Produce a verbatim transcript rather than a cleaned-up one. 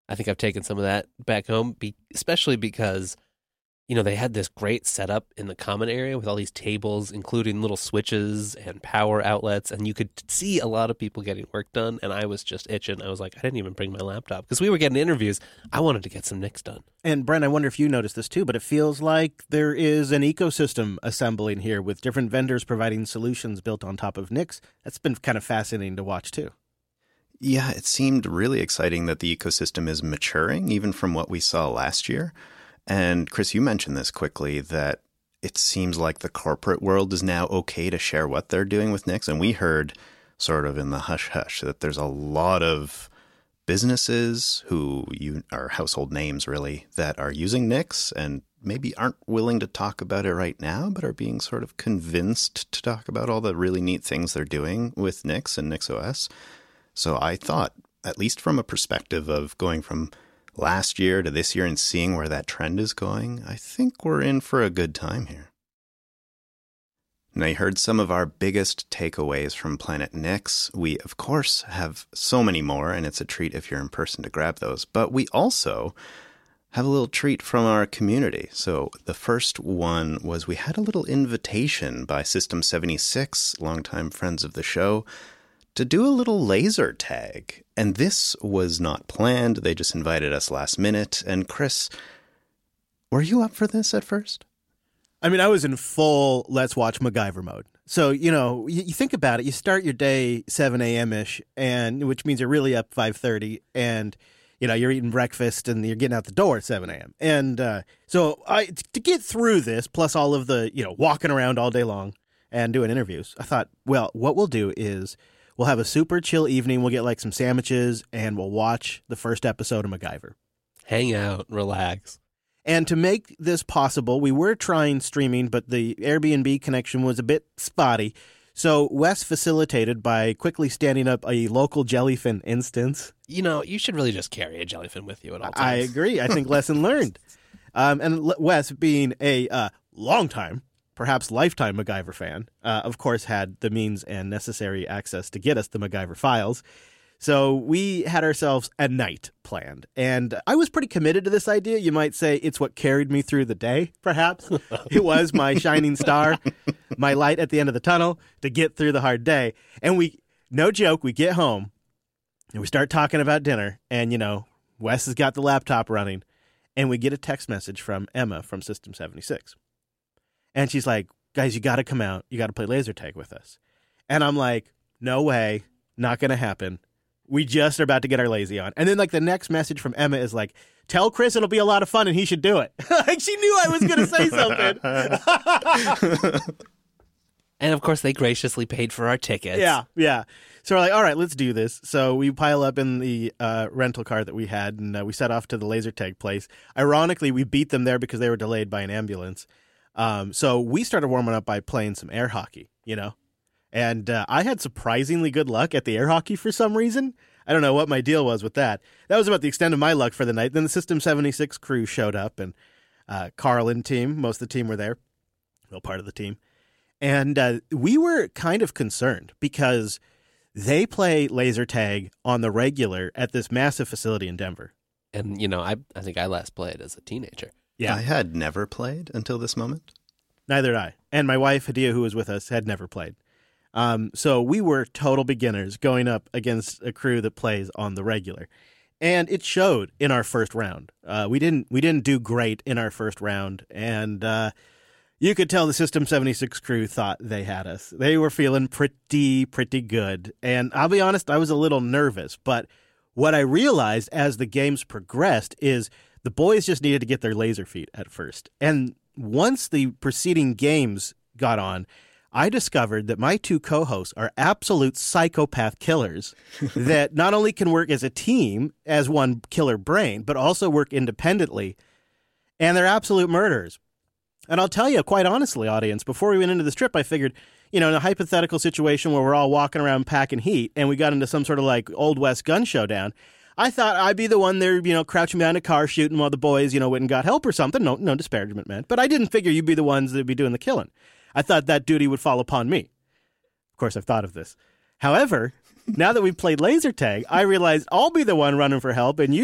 I think I've taken some of that back home, be, especially because, you know, they had this great setup in the common area with all these tables, including little switches and power outlets, and you could see a lot of people getting work done, and I was just itching. I was like, I didn't even bring my laptop, because we were getting interviews. I wanted to get some Knicks done. And, Brent, I wonder if you noticed this too, but it feels like there is an ecosystem assembling here with different vendors providing solutions built on top of Knicks. That's been kind of fascinating to watch too. Yeah, it seemed really exciting that the ecosystem is maturing, even from what we saw last year. And Chris, you mentioned this quickly, that it seems like the corporate world is now okay to share what they're doing with Knicks. And we heard sort of in the hush-hush that there's a lot of businesses who you are household names, really, that are using Knicks and maybe aren't willing to talk about it right now, but are being sort of convinced to talk about all the really neat things they're doing with Knicks and NixOS. So I thought, at least from a perspective of going from last year to this year and seeing where that trend is going, I think we're in for a good time here. Now, you heard some of our biggest takeaways from Planet Knicks. We, of course, have so many more, and it's a treat if you're in person to grab those. But we also have a little treat from our community. So the first one was we had a little invitation by System seventy-six, longtime friends of the show, to do a little laser tag. And this was not planned. They just invited us last minute. And Chris, were you up for this at first? I mean, I was in full let's watch MacGyver mode. So, you know, you, you think about it. You start your day seven a.m.-ish, and which means you're really up five thirty. And, you know, you're eating breakfast and you're getting out the door at seven a.m. And uh, so I to get through this, plus all of the, you know, walking around all day long and doing interviews, I thought, well, what we'll do is we'll have a super chill evening. We'll get like some sandwiches and we'll watch the first episode of MacGyver. Hang out, relax. And to make this possible, we were trying streaming, but the Airbnb connection was a bit spotty. So Wes facilitated by quickly standing up a local Jellyfin instance. You know, you should really just carry a Jellyfin with you at all times. I agree. I think lesson learned. Um, and Wes, being a uh, long-time, perhaps lifetime MacGyver fan, uh, of course had the means and necessary access to get us the MacGyver files. So we had ourselves a night planned, and I was pretty committed to this idea. You might say it's what carried me through the day, perhaps. It was my shining star, my light at the end of the tunnel to get through the hard day. And we, no joke, we get home, and we start talking about dinner, and, you know, Wes has got the laptop running, and we get a text message from Emma from System seventy-six. And she's like, guys, you got to come out. You got to play laser tag with us. And I'm like, no way, not going to happen. We just are about to get our lazy on. And then, like, the next message from Emma is like, tell Chris it'll be a lot of fun and he should do it. Like, she knew I was going to say something. And, of course, they graciously paid for our tickets. Yeah, yeah. So we're like, all right, let's do this. So we pile up in the uh, rental car that we had, and uh, we set off to the laser tag place. Ironically, we beat them there because they were delayed by an ambulance. Um, so we started warming up by playing some air hockey, you know. And uh, I had surprisingly good luck at the air hockey for some reason. I don't know what my deal was with that. That was about the extent of my luck for the night. Then the System seventy-six crew showed up, and uh, Carl and team, most of the team were there, well, part of the team. And uh, we were kind of concerned because they play laser tag on the regular at this massive facility in Denver. And, you know, I, I think I last played as a teenager. Yeah, I had never played until this moment. Neither did I. And my wife, Hadia, who was with us, had never played. Um, so we were total beginners going up against a crew that plays on the regular. And it showed in our first round. Uh, we didn't we didn't do great in our first round. And uh, you could tell the System seventy-six crew thought they had us. They were feeling pretty, pretty good. And I'll be honest, I was a little nervous. But what I realized as the games progressed is the boys just needed to get their laser feet at first. And once the preceding games got on, I discovered that my two co-hosts are absolute psychopath killers that not only can work as a team, as one killer brain, but also work independently. And they're absolute murderers. And I'll tell you, quite honestly, audience, before we went into this trip, I figured, you know, in a hypothetical situation where we're all walking around packing heat and we got into some sort of like Old West gun showdown, I thought I'd be the one there, you know, crouching behind a car shooting while the boys, you know, went and got help or something. No, no disparagement, man. But I didn't figure you'd be the ones that'd be doing the killing. I thought that duty would fall upon me. Of course, I've thought of this. However, now that we've played laser tag, I realized I'll be the one running for help and you